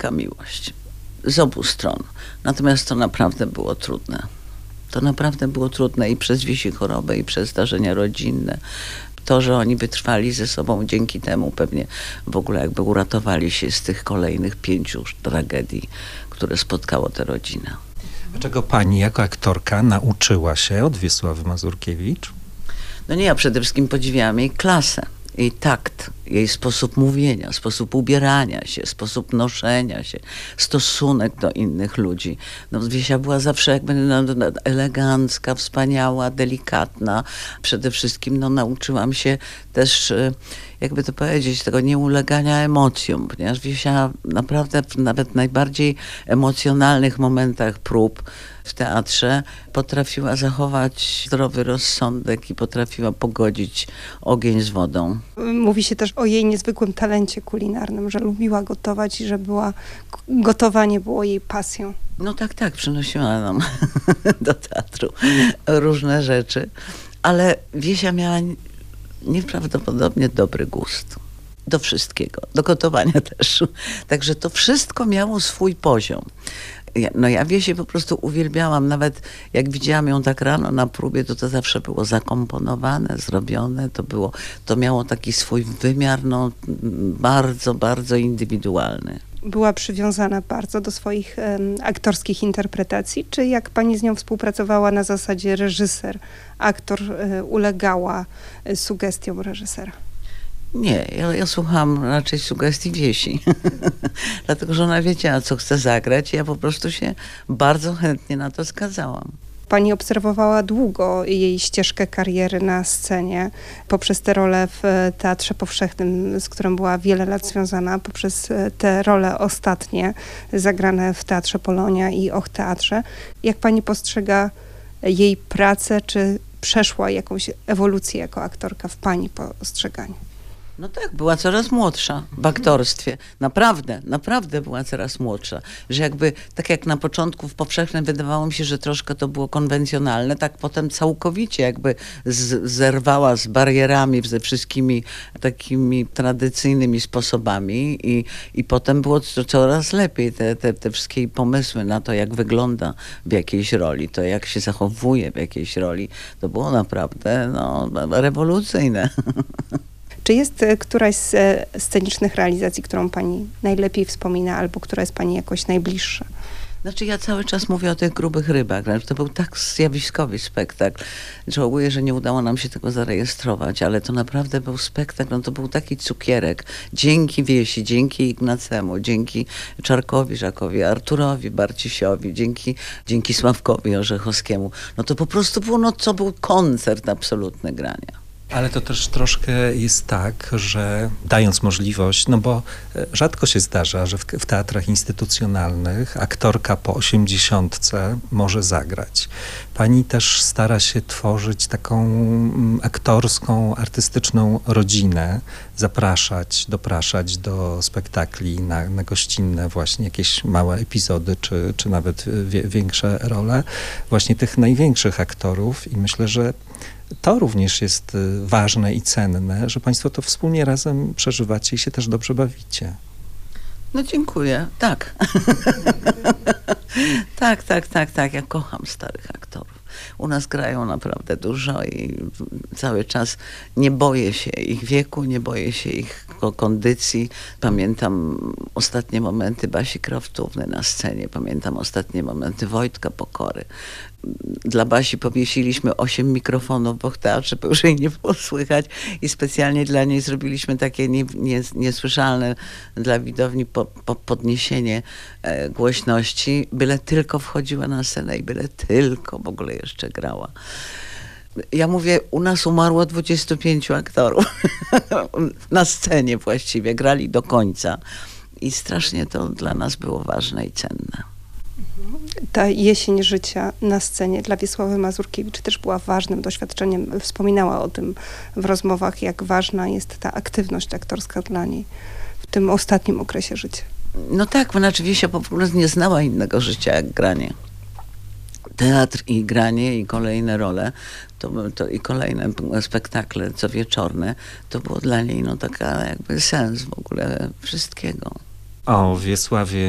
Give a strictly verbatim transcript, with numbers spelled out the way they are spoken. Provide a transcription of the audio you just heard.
wielka miłość. Z obu stron. Natomiast to naprawdę było trudne. To naprawdę było trudne i przez Wiesi chorobę, i przez zdarzenia rodzinne. To, że oni wytrwali ze sobą, dzięki temu pewnie w ogóle jakby uratowali się z tych kolejnych pięciu tragedii, które spotkało tę rodzinę. Czego pani jako aktorka nauczyła się od Wiesławy Mazurkiewicz? No nie, ja przede wszystkim podziwiałam jej klasę, jej takt, jej sposób mówienia, sposób ubierania się, sposób noszenia się, stosunek do innych ludzi. No, Wiesia była zawsze jakby no, no, elegancka, wspaniała, delikatna. Przede wszystkim no, nauczyłam się też, jakby to powiedzieć, tego nieulegania emocjom, ponieważ Wiesia naprawdę w nawet najbardziej emocjonalnych momentach prób w teatrze potrafiła zachować zdrowy rozsądek i potrafiła pogodzić ogień z wodą. Mówi się też o jej niezwykłym talencie kulinarnym, że lubiła gotować i że była, gotowanie było jej pasją. No tak, tak, przynosiła nam do teatru różne rzeczy, ale Wiesia miała nieprawdopodobnie dobry gust do wszystkiego, do gotowania też. Także to wszystko miało swój poziom. Ja, no ja Wiesię po prostu uwielbiałam, nawet jak widziałam ją tak rano na próbie, to to zawsze było zakomponowane, zrobione, to było, to miało taki swój wymiar, no bardzo, bardzo indywidualny. Była przywiązana bardzo do swoich um, aktorskich interpretacji, czy jak pani z nią współpracowała na zasadzie reżyser, aktor um, ulegała um, sugestiom reżysera? Nie, ja, ja słuchałam raczej sugestii Wiesi, dlatego że ona wiedziała, co chce zagrać i ja po prostu się bardzo chętnie na to zgadzałam. Pani obserwowała długo jej ścieżkę kariery na scenie, poprzez te role w Teatrze Powszechnym, z którym była wiele lat związana, poprzez te role ostatnie zagrane w Teatrze Polonia i Och Teatrze. Jak pani postrzega jej pracę, czy przeszła jakąś ewolucję jako aktorka w pani postrzeganiu? No tak, była coraz młodsza w aktorstwie. Naprawdę, naprawdę była coraz młodsza. Że jakby, tak jak na początku w Powszechnym wydawało mi się, że troszkę to było konwencjonalne, tak potem całkowicie jakby z, zerwała z barierami, ze wszystkimi takimi tradycyjnymi sposobami i, i potem było to coraz lepiej. Te, te, te wszystkie pomysły na to, jak wygląda w jakiejś roli, to jak się zachowuje w jakiejś roli, to było naprawdę no, rewolucyjne. Czy jest któraś z scenicznych realizacji, którą pani najlepiej wspomina, albo która jest pani jakoś najbliższa? Znaczy ja cały czas mówię o tych Grubych Rybach. To był tak zjawiskowy spektakl. Żałuję, że nie udało nam się tego zarejestrować, ale to naprawdę był spektakl, no to był taki cukierek. Dzięki Wiesi, dzięki Ignacemu, dzięki Czarkowi, Żakowi, Arturowi, Barcisiowi, dzięki, dzięki Sławkowi Orzechowskiemu. No to po prostu było, no to był koncert absolutny grania. Ale to też troszkę jest tak, że dając możliwość, no bo rzadko się zdarza, że w, w teatrach instytucjonalnych aktorka po osiemdziesiątce może zagrać. Pani też stara się tworzyć taką aktorską, artystyczną rodzinę, zapraszać, dopraszać do spektakli na, na gościnne właśnie jakieś małe epizody, czy, czy nawet wie, większe role właśnie tych największych aktorów i myślę, że to również jest ważne i cenne, że państwo to wspólnie razem przeżywacie i się też dobrze bawicie. No dziękuję. Tak. tak, tak, tak, tak. Ja kocham starych aktorów. U nas grają naprawdę dużo i cały czas nie boję się ich wieku, nie boję się ich kondycji. Pamiętam ostatnie momenty Basi Kraftówny na scenie, pamiętam ostatnie momenty Wojtka Pokory. Dla Basi powiesiliśmy osiem mikrofonów w Och Teatrze, bo już jej nie było słychać i specjalnie dla niej zrobiliśmy takie nie, nie, niesłyszalne dla widowni po, po podniesienie e, głośności, byle tylko wchodziła na scenę i byle tylko w ogóle jeszcze grała. Ja mówię, u nas umarło dwudziestu pięciu aktorów na scenie właściwie, grali do końca i strasznie to dla nas było ważne i cenne. Ta jesień życia na scenie dla Wiesławy Mazurkiewicz też była ważnym doświadczeniem. Wspominała o tym w rozmowach, jak ważna jest ta aktywność aktorska dla niej w tym ostatnim okresie życia. No tak, ona oczywiście po prostu nie znała innego życia jak granie. Teatr i granie i kolejne role, to, to i kolejne spektakle cowieczorne, to było dla niej no taka jakby sens w ogóle wszystkiego. O Wiesławie